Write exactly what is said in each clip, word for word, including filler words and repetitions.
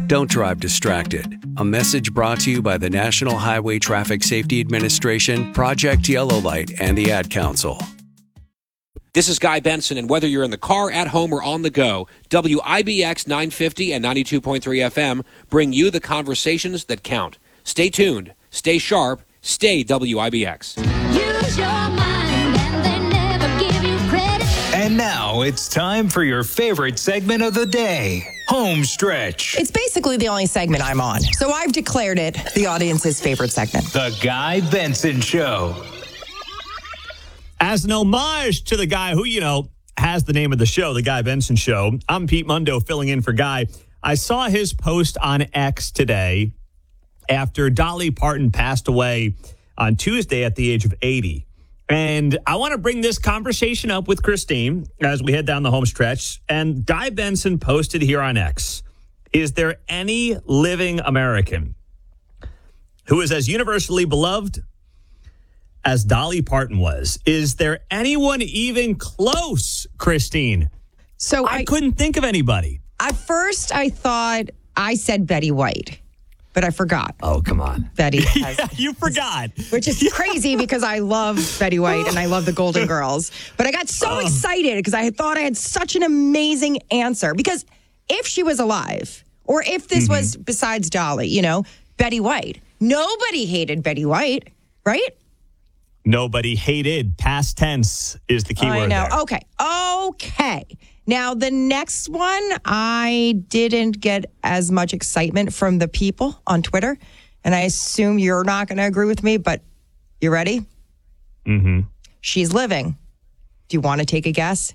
Don't drive distracted. A message brought to you by the National Highway Traffic Safety Administration, Project Yellow Light, and the Ad Council. This is Guy Benson, and whether you're in the car, at home, or on the go, W I B X nine fifty and ninety-two point three F M bring you the conversations that count. Stay tuned, stay sharp, stay W I B X. Use your mind and they never give you credit. And now it's time for your favorite segment of the day, Home Stretch. It's basically the only segment I'm on, so I've declared it the audience's favorite segment. The Guy Benson Show. As an homage to the guy who, you know, has the name of the show, The Guy Benson Show, I'm Pete Mundo filling in for Guy. I saw his post on X today after Dolly Parton passed away on Tuesday at the age of eighty. And I want to bring this conversation up with Christine as we head down the home stretch. And Guy Benson posted here on X, is there any living American who is as universally beloved as Dolly Parton was? Is there anyone even close, Christine? So I, I couldn't think of anybody. At first, I thought I said Betty White, but I forgot. Oh, come on. Betty has, Yeah, you forgot. which is crazy because I love Betty White and I love the Golden Girls. But I got so Oh. excited because I thought I had such an amazing answer. Because if she was alive, or if this Mm-hmm. was besides Dolly, you know, Betty White, nobody hated Betty White, right? Nobody hated. Past tense is the key I word know. there. Okay. Okay. Now, the next one, I didn't get as much excitement from the people on Twitter. And I assume you're not going to agree with me, but you ready? Mm-hmm. She's living. Do you want to take a guess?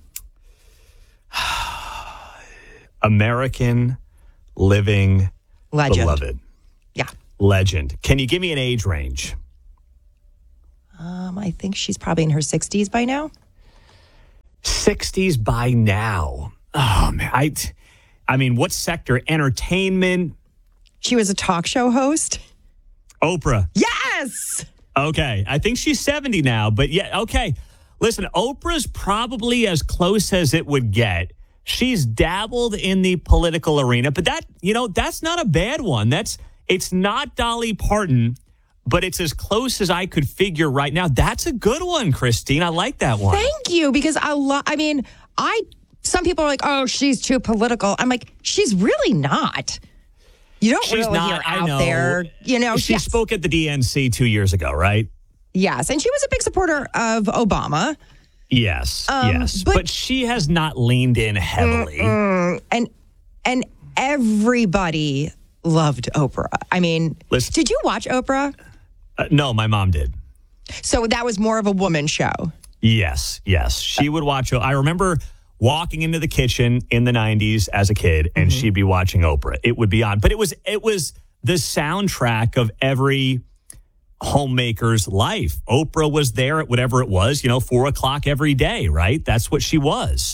American living Legend. beloved. Yeah. Legend. Can you give me an age range? Um, I think she's probably in her sixties by now. sixties by now. Oh, man. I, I mean, what sector? Entertainment? She was a talk show host. Oprah. Yes! Okay. I think she's seventy now, but yeah, okay. Listen, Oprah's probably as close as it would get. She's dabbled in the political arena, but that, you know, that's not a bad one. That's, it's not Dolly Parton, but it's as close as I could figure right now. That's a good one, Christine. I like that one. Thank you, because I love, I mean, I, some people are like, oh, she's too political. I'm like, she's really not. You don't She's really not, hear I out know. there, you know. She yes. spoke at the D N C two years ago, right? Yes, and she was a big supporter of Obama. Yes, Um, yes. but- But, she has not leaned in heavily. and and everybody loved Oprah. I mean, Listen- did you watch Oprah? Uh, no, my mom did. So that was more of a woman show. Yes, yes. She would watch. I remember walking into the kitchen in the nineties as a kid, and she'd be watching Oprah. It would be on. But it was it was the soundtrack of every homemaker's life. Oprah was there at whatever it was, you know, four o'clock every day, right? That's what she was.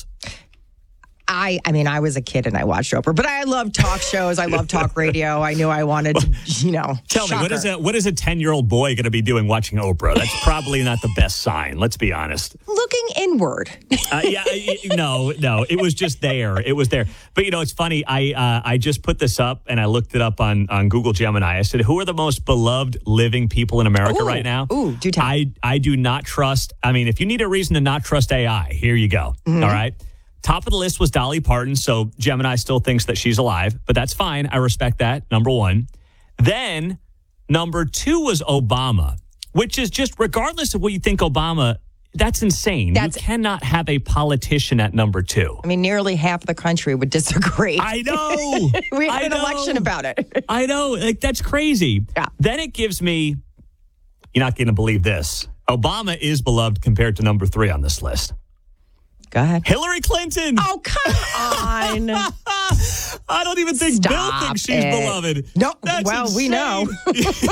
I I mean, I was a kid and I watched Oprah, but I love talk shows. I love talk radio. I knew I wanted to, you know. Tell me, what shocker. is a what is a ten-year-old boy going to be doing watching Oprah? That's probably not the best sign. Let's be honest. Looking inward. Uh, yeah, I- I- no, no, it was just there. It was there. But you know, it's funny. I uh, I just put this up and I looked it up on on Google Gemini. I said, "Who are the most beloved living people in America Ooh, right now?" ooh, do tell. I I do not trust. I mean, if you need a reason to not trust A I, here you go. Mm-hmm. All right. Top of the list was Dolly Parton, so Gemini still thinks that she's alive, but that's fine. I respect that. Number one. Then number two was Obama, which is just regardless of what you think Obama. That's insane. That's- you cannot have a politician at number two. I mean, nearly half the country would disagree. I know. we had I an know. election about it. I know. Like, that's crazy. Yeah. Then it gives me, you're not going to believe this. Obama is beloved compared to number three on this list. Go ahead. Hillary Clinton. Oh, come on. I don't even think Bill Stop thinks she's it. beloved. No, That's well, we know. insane.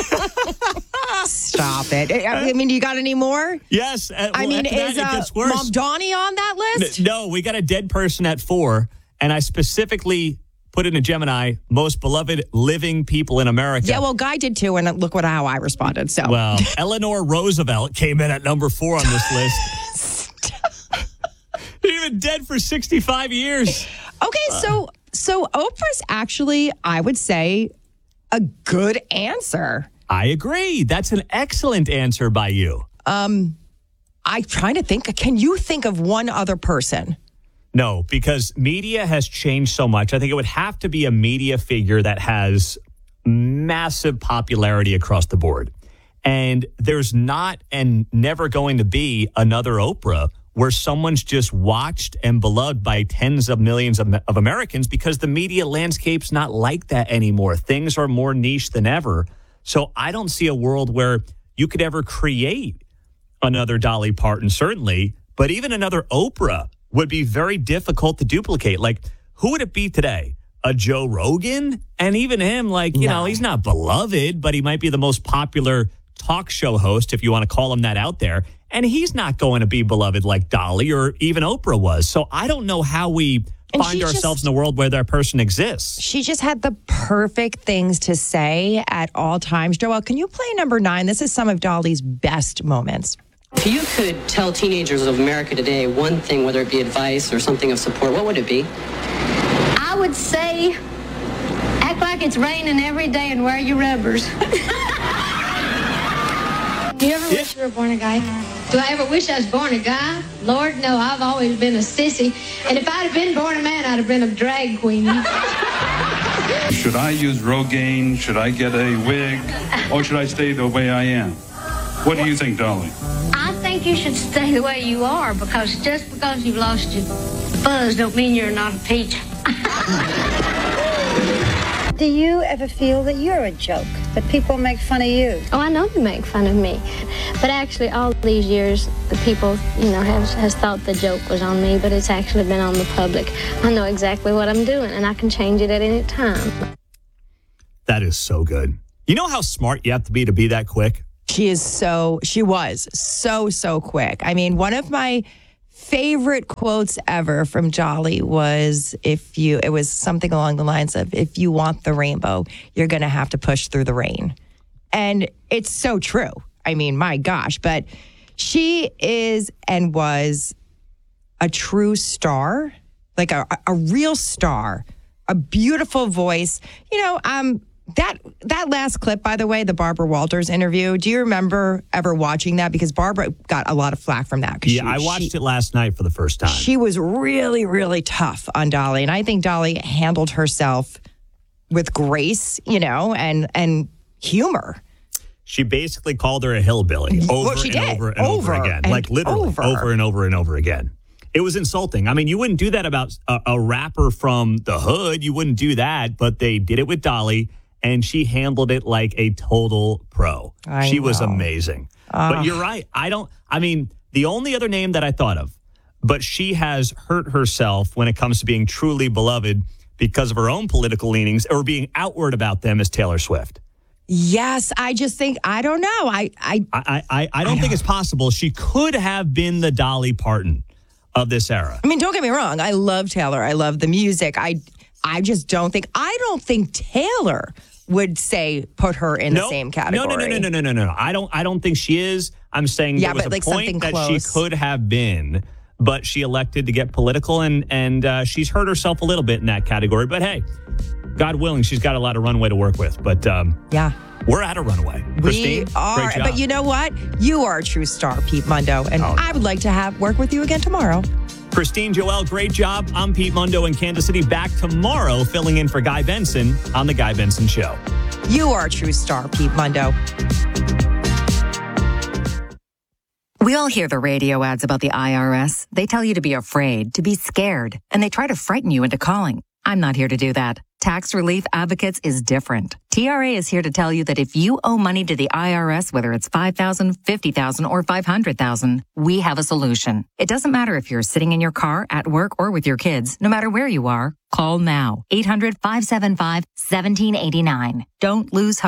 Stop it. I I mean, you got any more? Yes. uh, I well, mean, after that, is it uh, gets worse. Mom Donnie on that list? No, we got a dead person at four, and I specifically put in a Gemini, most beloved living people in America. Yeah, well, Guy did too, and look what how I responded. So, Well, Eleanor Roosevelt came in at number four on this list. Even dead for sixty-five years. okay, so So Oprah's actually, I would say, a good answer. I agree. That's an excellent answer by you. Um, I'm trying to think. Can you think of one other person? No, because media has changed so much. I think it would have to be a media figure that has massive popularity across the board. And there's not and never going to be another Oprah where someone's just watched and beloved by tens of millions of, of Americans, because the media landscape's not like that anymore. Things are more niche than ever. So I don't see a world where you could ever create another Dolly Parton, certainly, but even another Oprah would be very difficult to duplicate. Like, who would it be today? A Joe Rogan? And even him, like, you No. know, he's not beloved, but he might be the most popular talk show host, if you want to call him that out there. And he's not going to be beloved like Dolly or even Oprah was. So I don't know how we And find she ourselves just- in a world where that person exists. She just had the perfect things to say at all times. Joelle, can you play number nine? This is some of Dolly's best moments. If you could tell teenagers of America today one thing, whether it be advice or something of support, what would it be? I would say, act like it's raining every day and wear your rubbers. Do you ever wish you were born a guy? Do I ever wish I was born a guy? Lord, no, I've always been a sissy. And if I'd have been born a man, I'd have been a drag queen. Should I use Rogaine? Should I get a wig? Or should I stay the way I am? What do you think, Dolly? I think you should stay the way you are, because just because you've lost your fuzz don't mean you're not a peach. Do you ever feel that you're a joke, that people make fun of you? Oh, I know they make fun of me. But actually, all these years, the people, you know, have has thought the joke was on me, but it's actually been on the public. I know exactly what I'm doing, and I can change it at any time. That is so good. You know how smart you have to be to be that quick? She is so, she was so, so quick. I mean, one of my favorite quotes ever from Dolly was, if you, it was something along the lines of, if you want the rainbow, you're going to have to push through the rain. And it's so true. I mean, my gosh, but she is and was a true star, like a, a real star, a beautiful voice. You know, um, That that last clip, by the way, the Barbara Walters interview, do you remember ever watching that? Because Barbara got a lot of flack from that. Yeah, she, I watched she, it last night for the first time. She was really, really tough on Dolly. And I think Dolly handled herself with grace, you know, and and humor. She basically called her a hillbilly over Well, she and did. over and over, Over again. and Like literally over. over and over and over again. It was insulting. I mean, you wouldn't do that about a, a rapper from the hood. You wouldn't do that, but they did it with Dolly. And she handled it like a total pro. I she was know. amazing. Uh, but you're right. I don't, I mean, the only other name that I thought of, but she has hurt herself when it comes to being truly beloved because of her own political leanings or being outward about them, is Taylor Swift. Yes, I just think, I don't know. I I, I, I, I don't think it's possible. She could have been the Dolly Parton of this era. I mean, don't get me wrong. I love Taylor. I love the music. I I just don't think, I don't think Taylor would say put her in No, the same category. No, no, no, no, no, no, no, no. I don't. I don't think she is. I'm saying Yeah, there was but a like point something that close. she could have been, but she elected to get political, and and uh, she's hurt herself a little bit in that category. But hey, God willing, she's got a lot of runway to work with. But um, Yeah. we're at a runway. Christine, We are. great job. But you know what? You are a true star, Pete Mundo. And I would like to have work with you again tomorrow. Christine, Joelle, great job. I'm Pete Mundo in Kansas City. Back tomorrow, filling in for Guy Benson on The Guy Benson Show. You are a true star, Pete Mundo. We all hear the radio ads about the I R S. They tell you to be afraid, to be scared, and they try to frighten you into calling. I'm not here to do that. Tax Relief Advocates is different. T R A is here to tell you that if you owe money to the I R S, whether it's five thousand dollars, fifty thousand dollars, or five hundred thousand dollars, we have a solution. It doesn't matter if you're sitting in your car, at work, or with your kids. No matter where you are, call now. eight hundred, five seven five, one seven eight nine. Don't lose hope.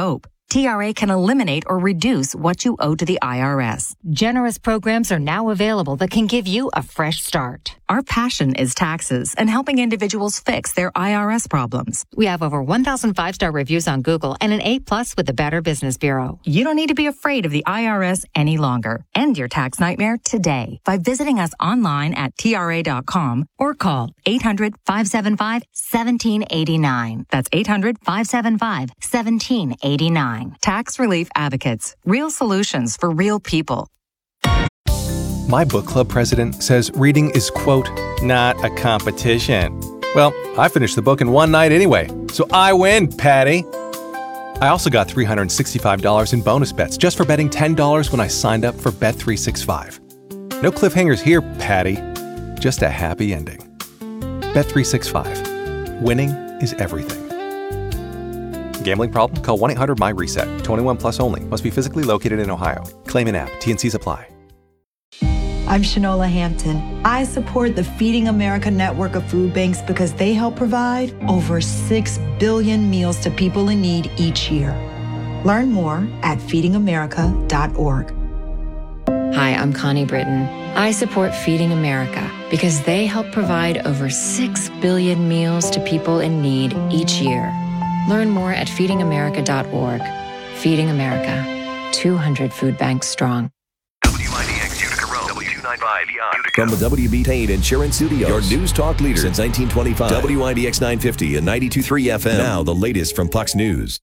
T R A can eliminate or reduce what you owe to the I R S. Generous programs are now available that can give you a fresh start. Our passion is taxes and helping individuals fix their I R S problems. We have over one thousand five-star reviews on Google and an A plus with the Better Business Bureau. You don't need to be afraid of the I R S any longer. End your tax nightmare today by visiting us online at T R A dot com or call eight hundred, five seven five, one seven eight nine. That's eight hundred, five seven five, one seven eight nine. Tax Relief Advocates. Real solutions for real people. My book club president says reading is, quote, not a competition. Well, I finished the book in one night anyway, so I win, Patty. I also got three hundred sixty-five dollars in bonus bets just for betting ten dollars when I signed up for Bet three sixty-five. No cliffhangers here, Patty. Just a happy ending. Bet three sixty-five. Winning is everything. Gambling problem? Call one eight hundred my reset. twenty-one plus only. Must be physically located in Ohio. Claim in app. T N Cs apply. I'm Shanola Hampton. I support the Feeding America network of food banks because they help provide over six billion meals to people in need each year. Learn more at feeding america dot org. Hi, I'm Connie Britton. I support Feeding America because they help provide over six billion meals to people in need each year. Learn more at feeding america dot org. Feeding America, two hundred food banks strong. W I D X Utica Road, W two ninety-five E I. From the W B Tain Insurance Studios, your news talk leader since nineteen twenty-five. W I D X nine fifty and ninety-two point three F M. Now the latest from Fox News.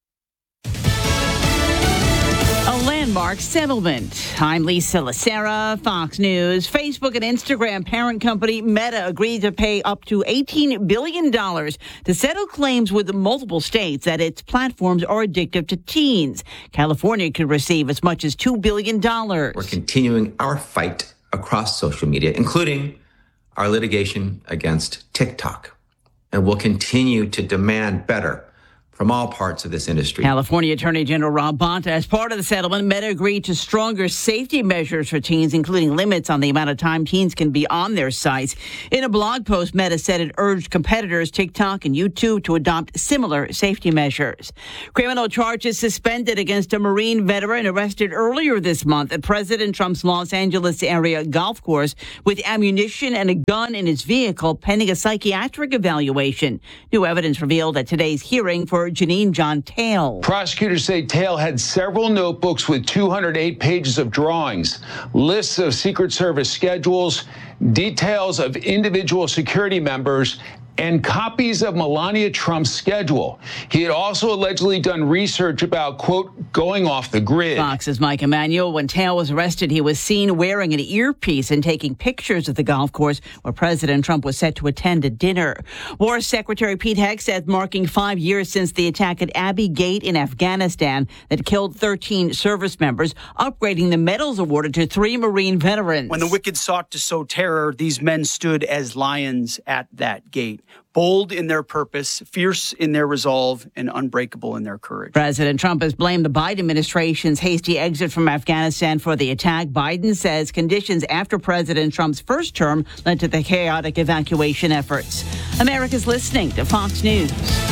Landmark settlement. I'm Lisa Lacera, Fox News. Facebook and Instagram parent company Meta agreed to pay up to eighteen billion dollars to settle claims with multiple states that its platforms are addictive to teens. California could receive as much as two billion dollars. We're continuing our fight across social media, including our litigation against TikTok. And we'll continue to demand better from all parts of this industry. California Attorney General Rob Bonta, as part of the settlement, Meta agreed to stronger safety measures for teens, including limits on the amount of time teens can be on their sites. In a blog post, Meta said it urged competitors TikTok and YouTube to adopt similar safety measures. Criminal charges suspended against a Marine veteran arrested earlier this month at President Trump's Los Angeles area golf course with ammunition and a gun in his vehicle pending a psychiatric evaluation. New evidence revealed at today's hearing for Janine John Tail. Prosecutors say Tail had several notebooks with two hundred eight pages of drawings, lists of Secret Service schedules, details of individual security members, and copies of Melania Trump's schedule. He had also allegedly done research about, quote, going off the grid. Fox's Mike Emanuel. When Tail was arrested, he was seen wearing an earpiece and taking pictures of the golf course where President Trump was set to attend a dinner. War Secretary Pete Hegseth marking five years since the attack at Abbey Gate in Afghanistan that killed thirteen service members, upgrading the medals awarded to three Marine veterans. When the wicked sought to sow terror, these men stood as lions at that gate. Bold in their purpose, fierce in their resolve, and unbreakable in their courage. President Trump has blamed the Biden administration's hasty exit from Afghanistan for the attack. Biden says conditions after President Trump's first term led to the chaotic evacuation efforts. America's listening to Fox News.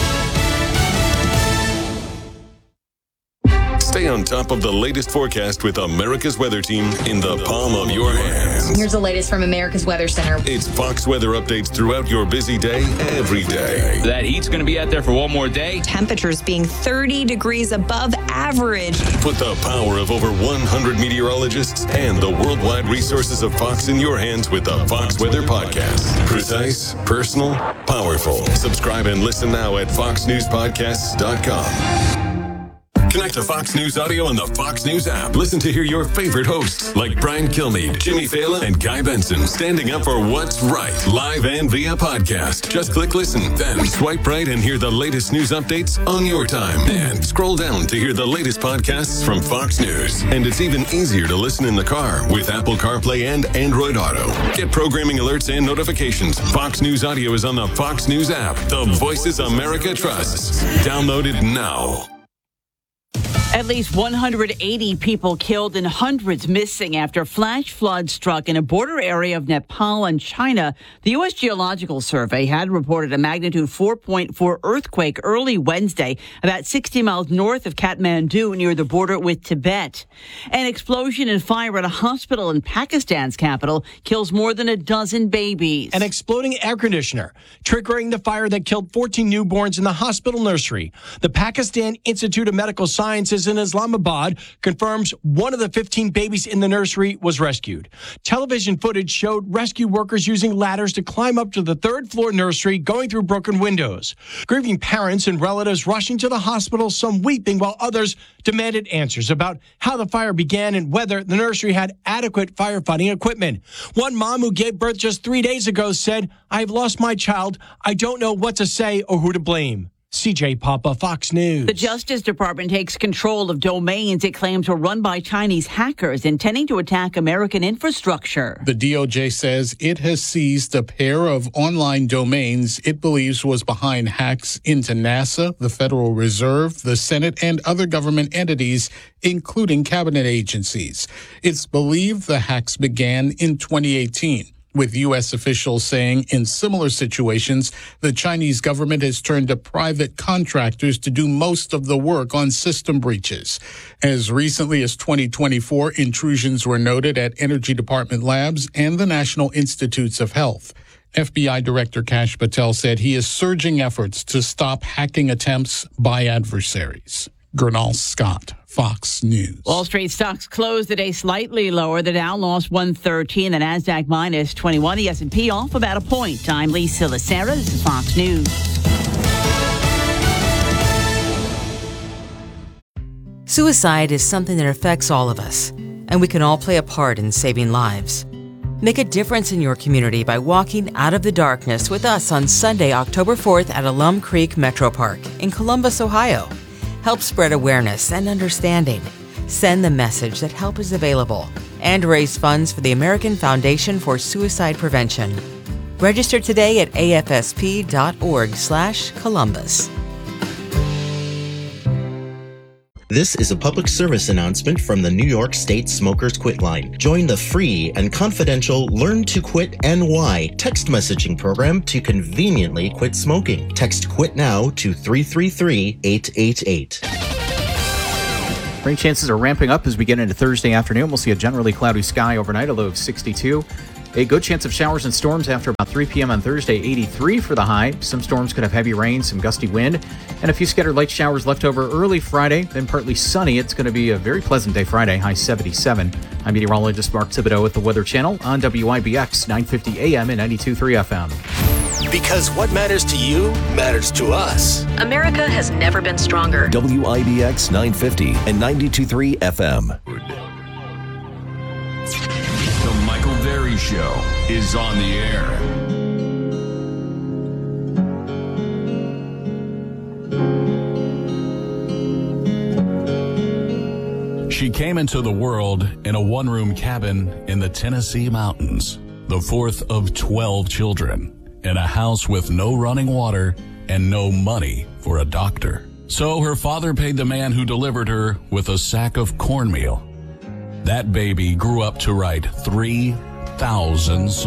Stay on top of the latest forecast with America's Weather Team in the palm of your hands. Here's the latest from America's Weather Center. It's Fox weather updates throughout your busy day, every day. That heat's going to be out there for one more day. Temperatures being thirty degrees above average. Put the power of over one hundred meteorologists and the worldwide resources of Fox in your hands with the Fox Weather Podcast. Precise, personal, powerful. Subscribe and listen now at fox news podcasts dot com. Connect to Fox News Audio on the Fox News app. Listen to hear your favorite hosts like Brian Kilmeade, Jimmy Fallon, and Guy Benson standing up for what's right, live and via podcast. Just click listen, then swipe right and hear the latest news updates on your time. And scroll down to hear the latest podcasts from Fox News. And it's even easier to listen in the car with Apple CarPlay and Android Auto. Get programming alerts and notifications. Fox News Audio is on the Fox News app. The voices America trusts. Download it now. At least one hundred eighty people killed and hundreds missing after a flash flood struck in a border area of Nepal and China. The U S Geological Survey had reported a magnitude four point four earthquake early Wednesday, about sixty miles north of Kathmandu near the border with Tibet. An explosion and fire at a hospital in Pakistan's capital kills more than a dozen babies. An exploding air conditioner triggering the fire that killed fourteen newborns in the hospital nursery. The Pakistan Institute of Medical Sciences in Islamabad confirms one of the fifteen babies in the nursery was rescued. Television footage showed rescue workers using ladders to climb up to the third floor nursery, going through broken windows. Grieving parents and relatives rushing to the hospital, some weeping, while others demanded answers about how the fire began and whether the nursery had adequate firefighting equipment. One mom who gave birth just three days ago said, "I've lost my child. I don't know what to say or who to blame." C J Papa, Fox News. The Justice Department takes control of domains it claims were run by Chinese hackers intending to attack American infrastructure. The D O J says it has seized a pair of online domains it believes was behind hacks into NASA, the Federal Reserve, the Senate, and other government entities, including cabinet agencies. It's believed the hacks began in twenty eighteen. With U S officials saying in similar situations, the Chinese government has turned to private contractors to do most of the work on system breaches. As recently as twenty twenty-four, intrusions were noted at Energy Department labs and the National Institutes of Health. F B I Director Kash Patel said he is surging efforts to stop hacking attempts by adversaries. Gernal Scott, Fox News. Wall Street stocks closed the day slightly lower. The Dow lost one thirteen, the Nasdaq minus twenty-one, the S and P off about a point. I'm Lisa Lacera. This is Fox News. Suicide is something that affects all of us, and we can all play a part in saving lives. Make a difference in your community by walking out of the darkness with us on Sunday, October fourth at Alum Creek Metro Park in Columbus, Ohio. Help spread awareness and understanding. Send the message that help is available and raise funds for the American Foundation for Suicide Prevention. Register today at A F S P dot org slash Columbus. This is a public service announcement from the New York State Smokers Quit Line. Join the free and confidential Learn to Quit N Y text messaging program to conveniently quit smoking. Text QUIT NOW to three three three, eight eight eight. Rain chances are ramping up as we get into Thursday afternoon. We'll see a generally cloudy sky overnight, a low of sixty-two. A good chance of showers and storms after about three p.m. on Thursday, eighty-three for the high. Some storms could have heavy rain, some gusty wind, and a few scattered light showers left over early Friday, then partly sunny. It's going to be a very pleasant day Friday, high seventy-seven. I'm meteorologist Mark Thibodeau with the Weather Channel on W I B X nine fifty A M and ninety-two point three F M. Because what matters to you matters to us. America has never been stronger. W I B X nine fifty and ninety-two point three F M. The Michael Berry Show is on the air. She came into the world in a one-room cabin in the Tennessee mountains, the fourth of twelve children, in a house with no running water and no money for a doctor. So her father paid the man who delivered her with a sack of cornmeal. That baby grew up to write three thousand songs.